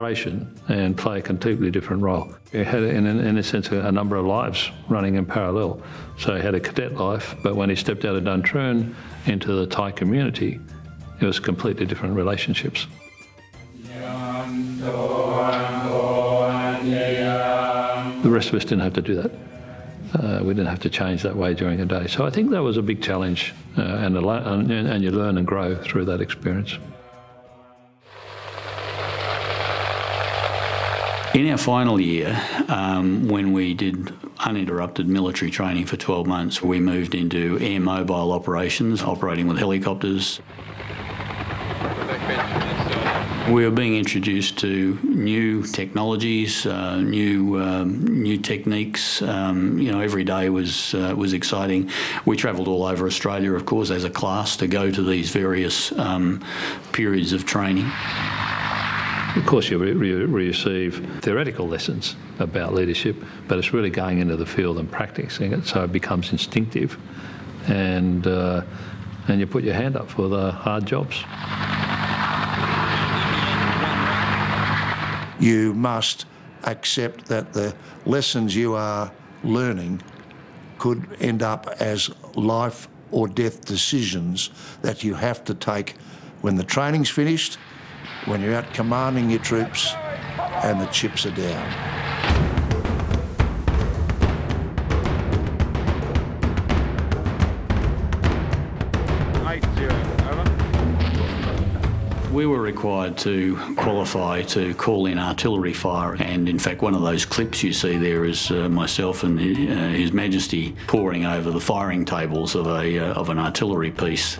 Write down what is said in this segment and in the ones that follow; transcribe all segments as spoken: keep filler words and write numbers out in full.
and play a completely different role. He had, in, in a sense, a number of lives running in parallel. So he had a cadet life, but when he stepped out of Duntroon into the Thai community, it was completely different relationships. The rest of us didn't have to do that. Uh, we didn't have to change that way during the day. So I think that was a big challenge, uh, and, a, and, and you learn and grow through that experience. In our final year, um, when we did uninterrupted military training for twelve months, we moved into air mobile operations, operating with helicopters. We were being introduced to new technologies, uh, new um, new techniques. Um, you know, every day was uh, was exciting. We travelled all over Australia, of course, as a class to go to these various um, periods of training. Of course, you re re receive theoretical lessons about leadership, but it's really going into the field and practicing it, so it becomes instinctive, and uh, and you put your hand up for the hard jobs. You must accept that the lessons you are learning could end up as life or death decisions that you have to take when the training's finished, when you're out commanding your troops and the chips are down. We were required to qualify to call in artillery fire, and in fact one of those clips you see there is uh, myself and the, uh, His Majesty poring over the firing tables of, a, uh, of an artillery piece.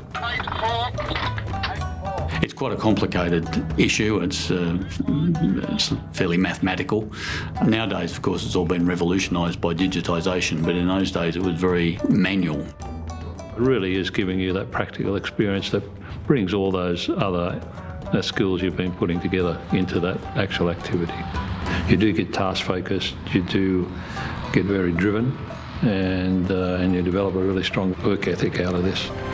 It's quite a complicated issue. It's, uh, it's fairly mathematical. Nowadays, of course, it's all been revolutionised by digitisation, but in those days it was very manual. It really is giving you that practical experience that brings all those other uh, skills you've been putting together into that actual activity. You do get task focused, you do get very driven, and, uh, and you develop a really strong work ethic out of this.